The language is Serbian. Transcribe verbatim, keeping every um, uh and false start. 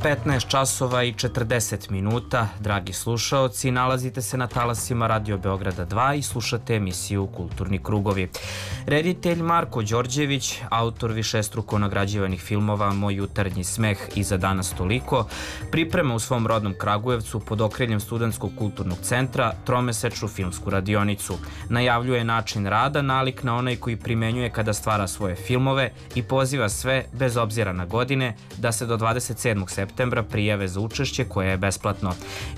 petnaest časova i četrdeset minuta, dragi slušaoci, nalazite se na talasima Radio Beograda dva i slušate emisiju Kulturni krugovi. Reditelj Marko Đorđević, autor višestruko nagrađivanih filmova Moj jutarnji smeh i Za danas toliko, priprema u svom rodnom Kragujevcu pod okriljem Studentskog kulturnog centra tromesečnu filmsku radionicu. Najavljuje način rada nalik na onaj koji primenjuje kada stvara svoje filmove i poziva sve, bez obzira na godine, da se do dvadeset sedmog septembra prijave za učešće koje je besplatno.